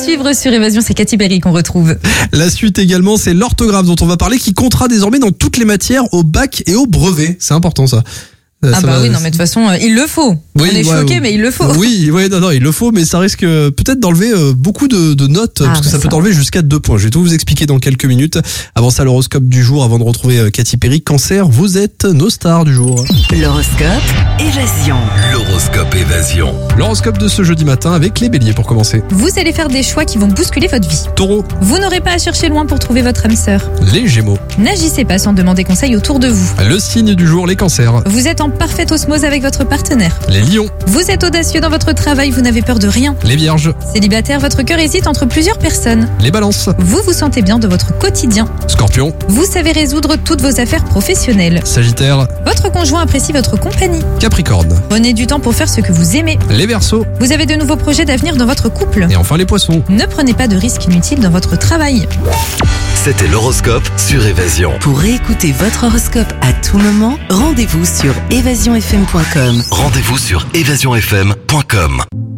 suivre sur Évasion, c'est Katy Perry qu'on retrouve. La suite également, c'est l'orthographe dont on va parler qui comptera désormais dans toutes les matières au bac et au brevet. C'est important ça. Ah bah oui, non mais de toute façon, il le faut. Oui, on est choqués, mais il le faut. Oui, non, il le faut, mais ça risque peut-être d'enlever beaucoup de notes, parce que ça peut t'enlever jusqu'à 2 points. Je vais tout vous expliquer dans quelques minutes. Avant ça, l'horoscope du jour, avant de retrouver Katy Perry. Cancer, vous êtes nos stars du jour. L'horoscope Évasion. L'horoscope Évasion. L'horoscope de ce jeudi matin avec les béliers pour commencer. Vous allez faire des choix qui vont bousculer votre vie. Taureau, Vous n'aurez pas à chercher loin pour trouver votre âme sœur. les gémeaux. N'agissez pas sans demander conseil autour de vous. Le signe du jour, les cancers. Vous êtes en parfaite osmose avec votre partenaire. Les lions, Vous êtes audacieux dans votre travail, vous n'avez peur de rien. les vierges. Célibataire, votre cœur hésite entre plusieurs personnes. Les balances. Vous vous sentez bien de votre quotidien. Scorpion, Vous savez résoudre toutes vos affaires professionnelles. Sagittaire. Votre conjoint apprécie votre compagnie. Capricorne. Prenez du temps pour faire ce que vous aimez. Les Verseaux. Vous avez de nouveaux projets d'avenir dans votre couple. Et enfin les Poissons. Ne prenez pas de risques inutiles dans votre travail. C'était l'horoscope sur Évasion. Pour réécouter votre horoscope à tout moment, rendez-vous sur évasionfm.com. Rendez-vous sur évasionfm.com.